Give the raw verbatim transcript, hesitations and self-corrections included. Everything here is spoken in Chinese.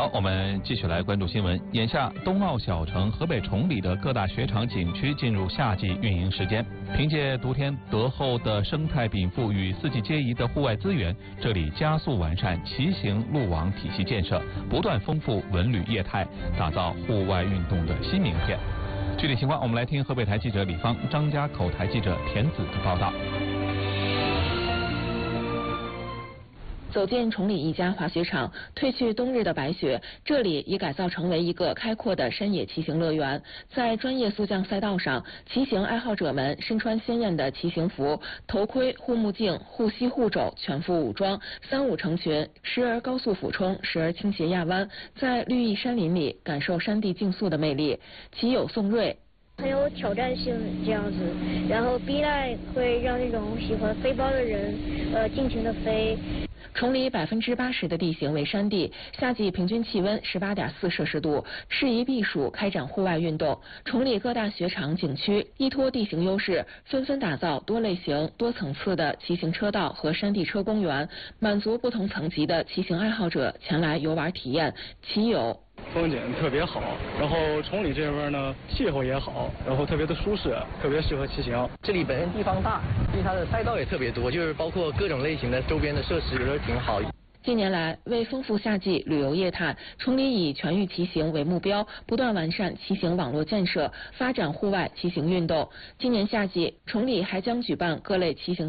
好，我们继续来关注新闻。眼下，冬奥小城河北崇礼的各大雪场景区进入夏季运营时间。凭借得天独厚的生态禀赋与四季皆宜的户外资源，这里加速完善骑行路网体系建设，不断丰富文旅业态，打造户外运动的新名片。具体情况，我们来听河北台记者李芳、张家口台记者田子的报道。 走进崇礼一家滑雪场，褪去冬日的白雪，这里已改造成为一个开阔的山野骑行乐园。在专业速降赛道上，骑行爱好者们身穿鲜艳的骑行服，头盔、护目镜、护膝、护肘，全副武装，三五成群，时而高速俯冲，时而倾斜压弯，在绿意山林里感受山地竞速的魅力。骑友宋瑞。 很有挑战性这样子，然后 B line 会让那种喜欢飞包的人呃尽情的飞。 崇礼百分之八十的地形为山地，夏季平均气温十八点四摄氏度，适宜避暑开展户外运动。崇礼各大雪场景区依托地形优势，纷纷打造多类型、多层次的骑行车道和山地车公园，满足不同层级的骑行爱好者前来游玩体验。骑友。 风景特别好，然后崇礼这边呢气候也好，然后特别的舒适，特别适合骑行。 这里本身地方大，因为它的赛道也特别多，就是包括各种类型的周边的设施都挺好。 近年来，为丰富夏季旅游业态，崇礼以全域骑行为目标，不断完善骑行网络建设，发展户外骑行运动。今年夏季，崇礼还将举办各类骑行